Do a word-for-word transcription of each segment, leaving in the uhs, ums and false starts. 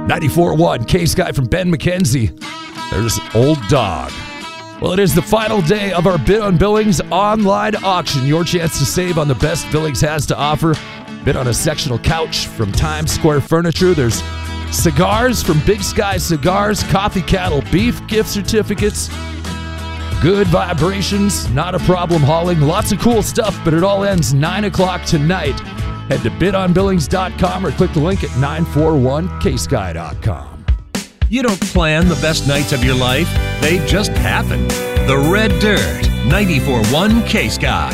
ninety-four point one K-Sky from Ben McKenzie. There's Old Dog. Well, it is the final day of our Bid on Billings online auction. Your chance to save on the best Billings has to offer. Bid on a sectional couch from Times Square Furniture. There's cigars from Big Sky Cigars, Coffee Cattle Beef gift certificates, good vibrations, not a problem hauling, lots of cool stuff, but it all ends nine o'clock tonight. Head to bid on billings dot com or click the link at nine four one K sky dot com. You don't plan the best nights of your life, they just happen. The Red Dirt, ninety-four point one K-Sky.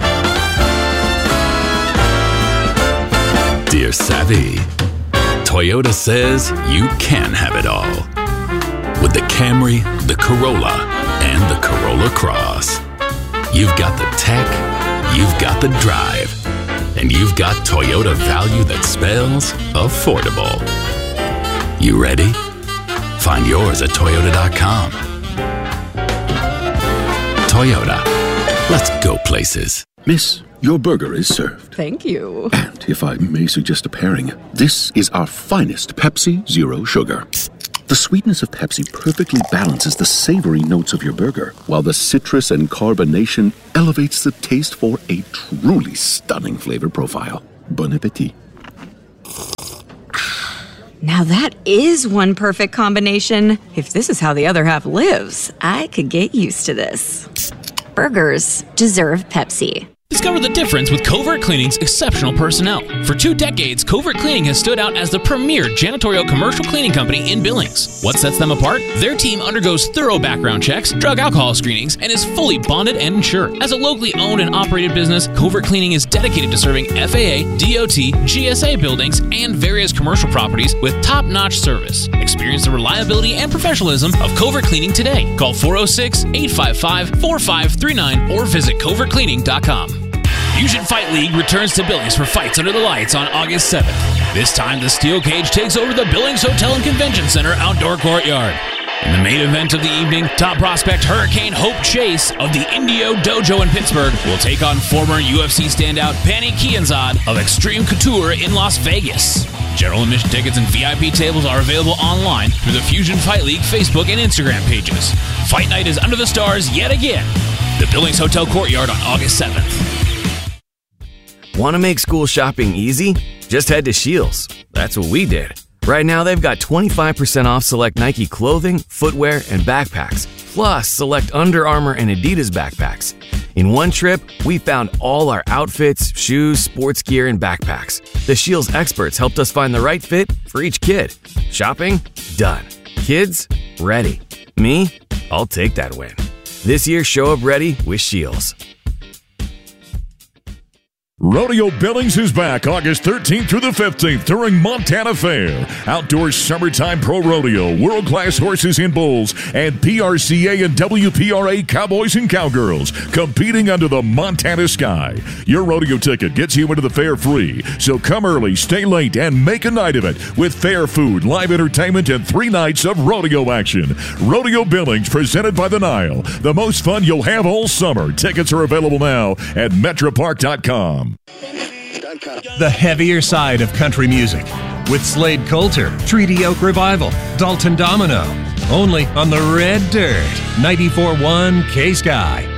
Dear Savvy, Toyota says you can have it all. With the Camry, the Corolla, and the Corolla Cross. You've got the tech, you've got the drive, and you've got Toyota value that spells affordable. You ready? Find yours at Toyota dot com. Toyota. Let's go places. Miss, your burger is served. Thank you. And if I may suggest a pairing, this is our finest Pepsi Zero Sugar. The sweetness of Pepsi perfectly balances the savory notes of your burger, while the citrus and carbonation elevates the taste for a truly stunning flavor profile. Bon appetit. Now that is one perfect combination. If this is how the other half lives, I could get used to this. Burgers deserve Pepsi. Discover the difference with Covert Cleaning's exceptional personnel. For two decades, Covert Cleaning has stood out as the premier janitorial commercial cleaning company in Billings. What sets them apart? Their team undergoes thorough background checks, drug alcohol screenings, and is fully bonded and insured. As a locally owned and operated business, Covert Cleaning is dedicated to serving F A A, D O T, G S A buildings, and various commercial properties with top-notch service. Experience the reliability and professionalism of Covert Cleaning today. Call four oh six, eight five five, four five three nine or visit covert cleaning dot com. Fusion Fight League returns to Billings for Fights Under the Lights on August seventh. This time, the Steel Cage takes over the Billings Hotel and Convention Center outdoor courtyard. In the main event of the evening, top prospect Hurricane Hope Chase of the Indio Dojo in Pittsburgh will take on former U F C standout Pannie Kianzad of Extreme Couture in Las Vegas. General admission tickets and V I P tables are available online through the Fusion Fight League Facebook and Instagram pages. Fight night is under the stars yet again. The Billings Hotel Courtyard on August seventh. Want to make school shopping easy? Just head to Scheels. That's what we did. Right now, they've got twenty-five percent off select Nike clothing, footwear, and backpacks, plus select Under Armour and Adidas backpacks. In one trip, we found all our outfits, shoes, sports gear, and backpacks. The Scheels experts helped us find the right fit for each kid. Shopping? Done. Kids? Ready. Me? I'll take that win. This year, show up ready with Scheels. Rodeo Billings is back August thirteenth through the fifteenth during Montana Fair. Outdoor summertime pro rodeo, world-class horses and bulls, and P R C A and W P R A cowboys and cowgirls competing under the Montana sky. Your rodeo ticket gets you into the fair free, so come early, stay late, and make a night of it with fair food, live entertainment, and three nights of rodeo action. Rodeo Billings presented by the Nile. The most fun you'll have all summer. Tickets are available now at metropark dot com. The heavier side of country music with Slade Coulter, Treaty Oak Revival, Dalton Domino. Only on the Red Dirt, ninety-four point one K-Sky.